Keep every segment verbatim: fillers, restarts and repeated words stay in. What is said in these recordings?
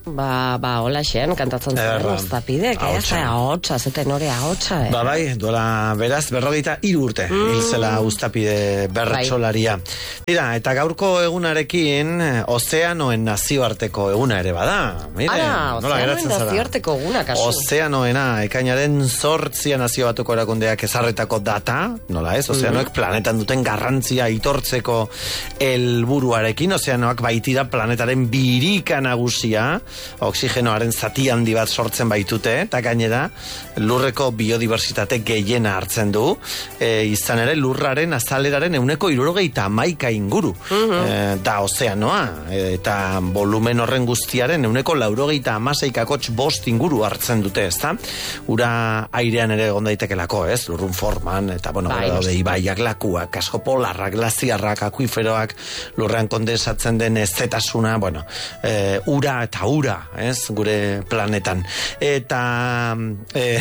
Ba, ba, hola xen, kantatzen zen, Uztapidek, ez, ahotsa, zeten hori ahotsa, eh? Ba, bai, duela, beraz, berrogeita hiru urte, mm. hilzela Uztapide bertsolaria. Tira, eta gaurko egunarekin, ozeanoen nazioarteko eguna ere bada. Mire, Ara, ozeanoen nazioarteko eguna, kasu. Ozeanoena, ekainaren zortzia nazio batuko erakundeak ezarretako data, nola ez, ozeanoek mm. planetan duten garrantzia itortzeko helburuarekin, ozeanoak baitira planetaren birika nagusia, oxigenoaren zati handi bat sortzen baitute, eta gainera lurreko biodibertsitate gehiena hartzen du, e, izan ere lurraren azaleraren euneko hirurogeita hamaika inguru mm-hmm. e, da ozeanoa, e, eta volumen horren guztiaren euneko laurogeita hamaseikakotx bost inguru hartzen dute, ezta? Ura airean ere egon daitekelako, ez? Lurrun forman, eta bueno, bai, daude ibaiak, lakuak, asko polarrak, glaziarrak, akuiferoak, lurrean kondensatzen den ezetasuna, bueno, e, ura eta ura ez, gure planetan. Eta eh,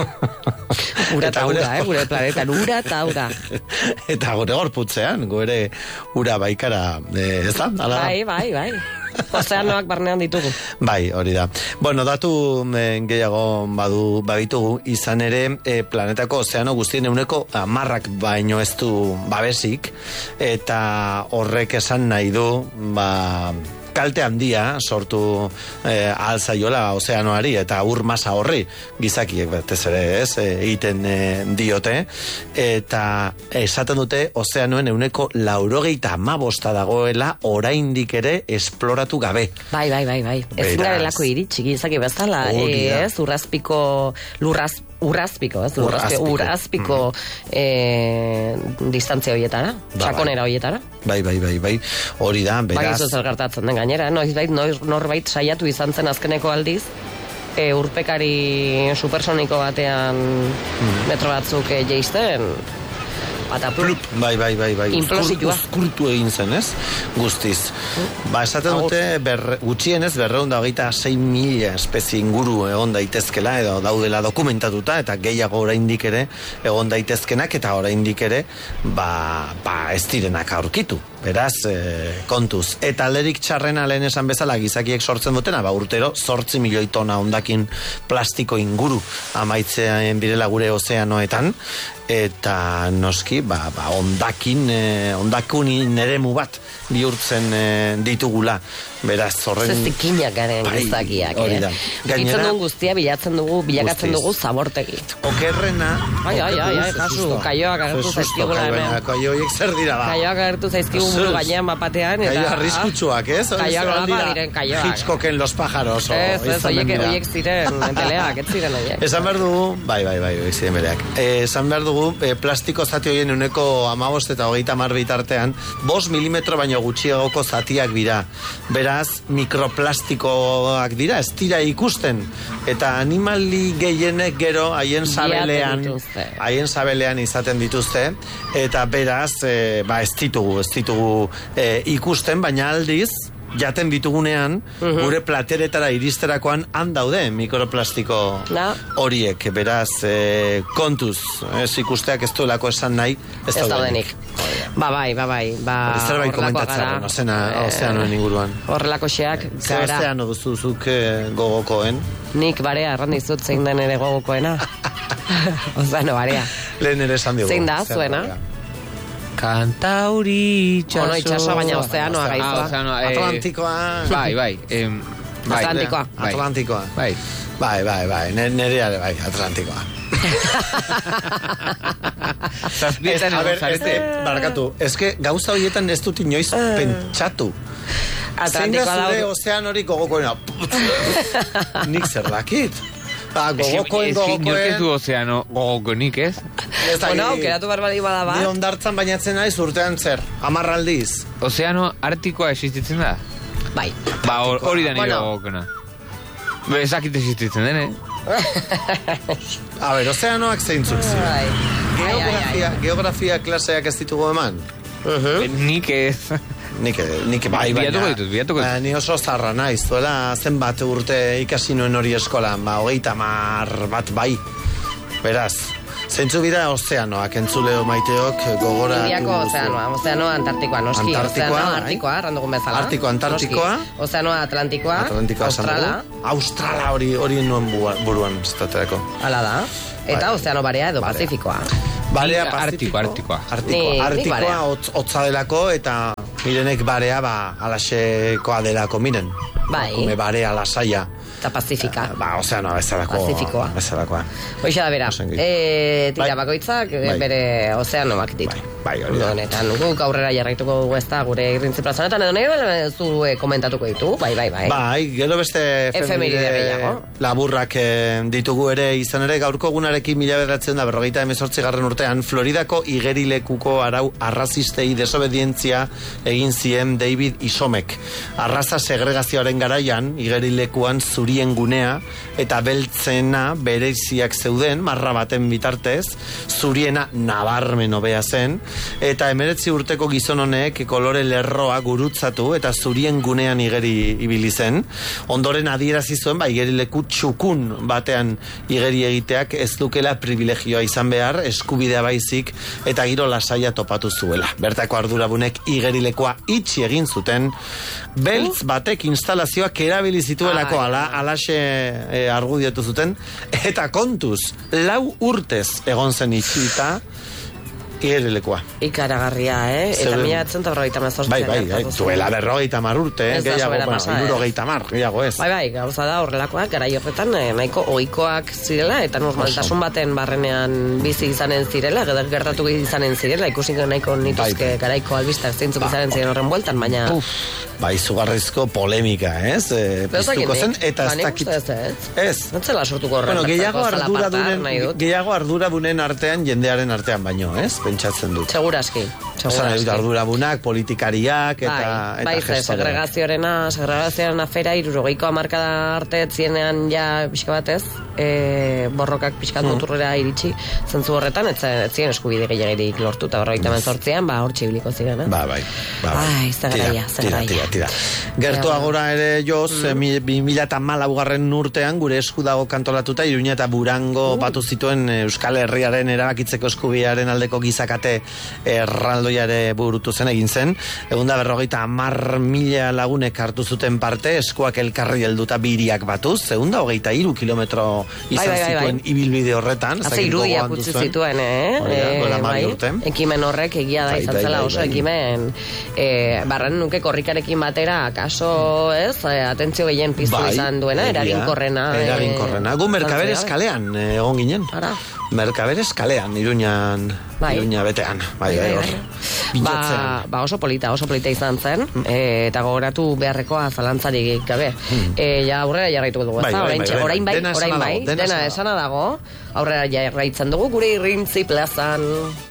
ura eta ura, eh, gure planetan, ura eta ura. Eta gure gorputzean, gure ura baikara, eh, ez da? Ala? Bai, bai, bai. Ozeanoak barnean ditugu. Bai, hori da. Bueno, datu eh, gehiago badu baditugu, izan ere eh, planetako ozeano guztien euneko hamarrak baino ez du babesik, eta horrek esan nahi du, ba, kalte handia sortu eh, alzaiola ozeanoari eta ur masa horri gizakiek betez ere ez egiten eh, diote, eta esaten dute ozeanoen euneko laurogeita hamabosta dagoela oraindik ere esploratu gabe. Bai, bai, bai, bai. Ezin garelako iritsi gizaki bezala, ez, urrazpiko lurraz Urrazpiko, ez? Urrazpiko, urrazpiko mm. eh, distantzia horietara, sakonera horietara. Bai, bai, bai, bai, hori da, beraz. Bai, ez zer gertatzen den gainera, noizbait, norbait saiatu izan zen azkeneko aldiz, e, urpekari supersoniko batean mm. metro batzuk e, jeisten, eta plup, bai, bai, bai, bai. Implosioa. Uzkurtu egin zen, ez? Guztiz. Mm. Ba, esaten dute, ber, gutxienez, berreun da hogeita sei mila espezie inguru egon daitezkela, edo daudela dokumentatuta, eta gehiago oraindik ere egon daitezkenak, eta oraindik ere, ba, ba ez direnak aurkitu. Beraz, eh, kontuz. Eta alderik txarrena lehen esan bezala gizakiek sortzen dutena, ba, urtero, zortzi milioi tona hondakin plastiko inguru amaitzean birela gure ozeanoetan, eta noski, ba, ba hondakin, eh, hondakunin eremu bat bihurtzen eh, ditugula. Beraz, horren... Zestikinak garen gizakiak, hori da. Gainera... dugu guztia bilatzen dugu, bilakatzen dugu zabortegi. Okerrena... Ai, ai, ai, ai, kasu, kaioak agertu zaizkigula hemen. Kaioiek zer dira ba? Kaioak agertu zaizkigu buru gainean mapatean, eta... Kaioak arriskutsuak, ez? Kaioak lapa diren kaioak. Hitchcocken Los Pájaros. Ez, ez, oiek ziren, enteleak, ez ziren oiek. Esan behar dugu, bai, bai, bai, oiek ziren bereak. Esan behar dugu, plastiko zati horien uneko amabost eta hogeita mar bitartean, bost milimetro baino gutxiagoko zatiak dira. Beraz, mikroplastikoak dira, ez dira ikusten. Eta animali gehienek gero haien sabelean, haien sabelean izaten dituzte, eta beraz, e, ba, ez ditugu, ez ditugu e, ikusten, baina aldiz, jaten ditugunean, uh-huh. gure plateretara iristerakoan han daude mikroplastiko horiek, no. Beraz, e, kontuz, ez ikusteak ez duelako esan nahi, ez, ez daudenik. Ba bai, ba bai, ba zerbait komentatzen, ozena, ozeanoen inguruan. Horrelako xeak, Zer ozeano duzuzuk e, gogokoen? Nik barea, arrandizut zein den ere gogokoena. Ozeano barea. Lehen ere esan dugu. Zein da, zuena? Kantauri itxaso. Ono itxasoa baina ozeanoa gaizoa. Ah, eh, Atlantikoa. Bai, bai. Eh, bai Atlantikoa. Bai. Atlantikoa. Bai. Bai, bai, bai. Nereare bai, Atlantikoa. Zazpietan a ver, este, barakatu. Ez que gauza horietan ez dut inoiz pentsatu. Zein da zure ozean hori gogokoena? Nik zer dakit. Ah, gogokoen, gogokoen. Nork ez du ozeano gogokoenik, ez? Bueno, aukeratu barbadi bada bat. Ni ondartzan bainatzen naiz urtean zer, amarraldiz. Ozeano artikoa existitzen da? Bai. Ba, hori da nire gogokoena. Ezakit existitzen den, eh? A ber, ozeanoak zeintzuk ziren. Geografia, geografia klaseak ez ditugu eman? Nik ez... Nik, nik bai, baina... Biatuko ditut, biatuko ditut. Ni oso zarra naiz, duela zenbat urte ikasi nuen hori eskolan, ba, hogeita mar bat bai. Beraz, Zeintzu bira ozeanoak, entzuleo maiteok gogoratu. Indiako ozeanoa, ozeanoa Antartikoa, noski. Antartikoa, ozeanoa Artikoa, randugun bezala. Artiko, Antartikoa. Ozeanoa Atlantikoa, Atlantikoa Australa. Australa hori hori nuen buruan, zetaterako. Hala da. Eta ozeano barea edo Barea. Pazifikoa. Barea Artikoa, Artikoa. Artikoa, Artikoa hotza delako eta mirenek barea ba alaxekoa delako miren. Bai. Kume barea lasaia. Eta Pazifika. Ba, ozeanoa bezalako. Pazifikoa. Bezalakoa. Hoixa da bera. E, tira Bai. bakoitzak Bai. bere ozeanoak ditu. Bai, bai, hori da. Honetan, guk aurrera jarraituko dugu ez da gure irrintzi plazonetan, edo nahi zu e, komentatuko ditu, bai, bai, bai. Bai, gero beste efemeride gehiago. Laburrak eh, ditugu ere, izan ere, gaurko egunarekin mila bederatziehun da berrogeita hemezortzi garren urtean, Floridako igerilekuko arau arrazistei desobedientzia egin zien David Isomek. Arraza segregazioaren garaian, igerilekuan zurien gunea, eta beltzena bereiziak zeuden, marra baten bitartez, zuriena nabarmen hobea zen, eta emeretzi urteko gizon honek kolore lerroa gurutzatu eta zurien gunean igeri ibili zen. Ondoren adierazi zuen, ba, igerileku txukun batean igeri egiteak ez dukela privilegioa izan behar, eskubidea baizik eta giro lasaia topatu zuela. Bertako ardurabunek igerilekoa itxi egin zuten, beltz batek instalazioak erabili zituelako ala, alaxe e, argudiotu zuten, eta kontuz, lau urtez egon zen itxita igerilekoa. Ikaragarria, eh? Eta mila etzen eta berrogeita mazortzian. Bai, bai, bai, duela berrogeita mar urte, eh? Gehiago, bueno, irurogeita mar, gehiago ez. Bai, bai, gauza da horrelakoak, garai horretan, eh, nahiko ohikoak zirela, eta normaltasun baten barrenean bizi izanen zirela, gertatu izanen zirela, ikusi nahiko nituzke garaiko albistak zeintzuk izanen ziren horren bueltan, baina... Bai, izugarrizko polemika, ez? E, piztuko zen, eta ez dakit... Ez. Notzela sortuko horren. Bueno, gehiago arduradunen, gehiago arduradunen artean, jendearen artean baino, ez? Pentsatzen dut. Seguraski. Seguraski. Ardurabunak, politikariak, eta... Bai, bai, segregazioarena, segregazioaren afera, irurogeiko amarkada arte zienean ja pixka batez, e, borrokak pixkat mm. muturrera iritsi, zentzu horretan, ez zien eskubide gehiagirik lortu, eta berrogeita hemezortzian, ba, hor txibiliko ziren, eh? Ba, bai. Ba, bai. Ai, zagaraia, zagaraia. Tira. Gertu agora ere joz, mm. bi mila eta malaugarren urtean gure esku dago kantolatuta Iruña eta Burango mm. batu zituen Euskal Herriaren erabakitzeko eskubidearen aldeko gizakate erraldoiare burutu zen egin zen. Egun da berrogeita hamar mila lagunek hartu zuten parte, eskuak elkarri helduta biriak batuz, egun da hogeita hiru kilometro izan bai, bai, zituen bai. Ibilbide horretan. Haze irudiak utzi zituen, eh? Oida, e, bai, ekimen horrek egia da bai, izan zela bai, oso bai, ekimen e, barren nuke korrikarekin batera, kaso, ez, atentzio gehien piztu bai, izan duena, eraginkorrena. Eraginkorrena. Gu Merkaber eskalean egon ginen. Ara. Merkaber eskalean, Iruñan, bai. Iruña betean. Bai, bai, bai, bai. Ba, ba oso polita, oso polita izan zen, mm. e, eta gogoratu beharrekoa zalantzarik gabe. Mm. E, ja, aurrera jarraituko dugu, ez da? Bai, bai, bai, orain bai, dena orain bai, dago, dena, dena esana dago, aurrera jarraitzen dugu, gure irrintzi plazan...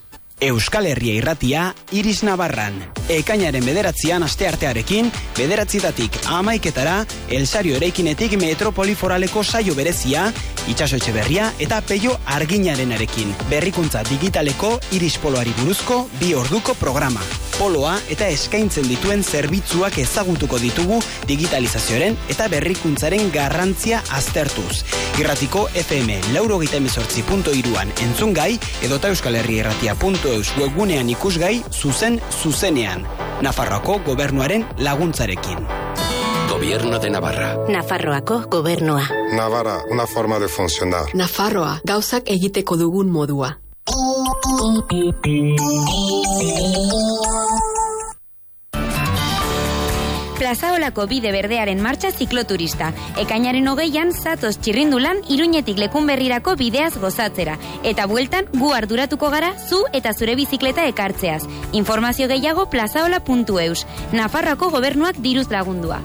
Euskal Herria irratia, Iris Navarran. Ekainaren bederatzian asteartearekin, bederatzitatik amaiketara, Elsario eraikinetik Metropoliforaleko saio berezia, Itxaso Etxeberria eta Peio Arginarenarekin. Berrikuntza digitaleko Iris Poloari buruzko bi orduko programa. Poloa eta eskaintzen dituen zerbitzuak ezagutuko ditugu digitalizazioaren eta berrikuntzaren garrantzia aztertuz. Irratiko F M laurogeita hemezortzi puntu hiruan entzungai edota Euskal Herria irratia puntu eus webgunean ikusgai zuzen zuzenean. Nafarroako gobernuaren laguntzarekin. Gobierno de Navarra. Nafarroako gobernua. Navarra, una forma de funcionar. Nafarroa, gauzak egiteko dugun modua. Plazaolako bide berdearen martxa zikloturista. Ekainaren hogeian, zatoz txirrindulan, Iruñetik Lekunberrirako bideaz gozatzera. Eta bueltan, gu arduratuko gara, zu eta zure bizikleta ekartzeaz. Informazio gehiago plazaola puntu eus. Nafarroako gobernuak diruz lagundua.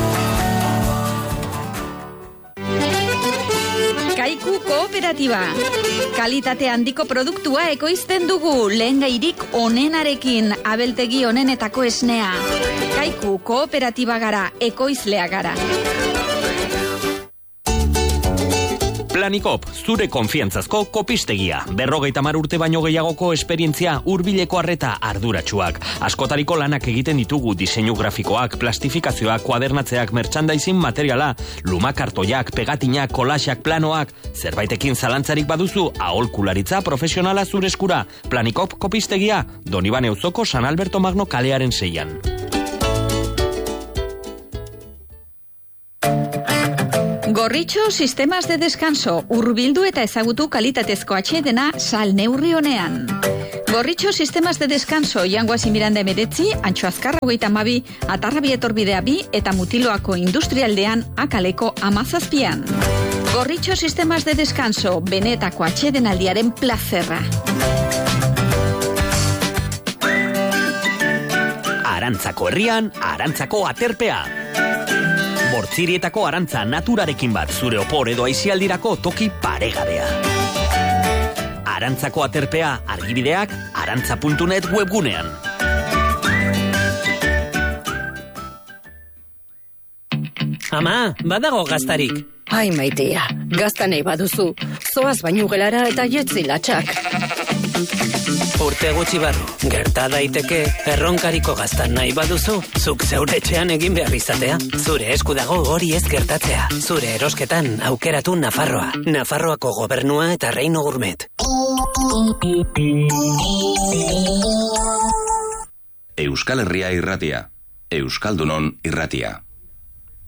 Kaiku Kooperatiba. Kalitate handiko produktua ekoizten dugu, lehengairik onenarekin, abeltegi onenetako esnea. Kaiku Kooperatiba gara, ekoizlea gara. Planikop, zure konfiantzazko kopistegia. Berrogeita mar urte baino gehiagoko esperientzia, hurbileko arreta arduratsuak. Askotariko lanak egiten ditugu diseinu grafikoak, plastifikazioak, kuadernatzeak, merchandising materiala, lumakartoiak, pegatinak, kolaxak, planoak. Zerbaitekin zalantzarik baduzu, aholkularitza profesionala zure eskura. Planikop kopistegia, Donibane auzoko San Alberto Magno kalearen seian. Gorritxo sistemas de descanso, hurbildu eta ezagutu kalitatezko atsedena sal neurri honean. Gorritxo sistemas de descanso, Jangoaz Miranda emeretzi, Antxo Azkarra hogeita hamabi, Atarrabi etorbidea bi eta Mutiloako industrialdean akaleko amazazpian. Gorritxo sistemas de descanso, benetako atsedenaldiaren plazerra. Arantzako herrian, Arantzako aterpea. Bortzirietako arantza naturarekin bat, zure opor edo aizialdirako toki paregabea. Arantzako aterpea, argibideak, arantza puntu net webgunean. Ama, badago gaztarik. Ai, maitea, gazta nahi baduzu, zoaz baino gelara eta jetzi latxak. Urte gutxi barru, gerta daiteke, erronkariko gaztan nahi baduzu, zuk zeure etxean egin behar izatea. Zure esku dago hori ez gertatzea. Zure erosketan aukeratu Nafarroa. Nafarroako gobernua eta Reino Gourmet. Euskal Herria irratia. Euskaldunon irratia.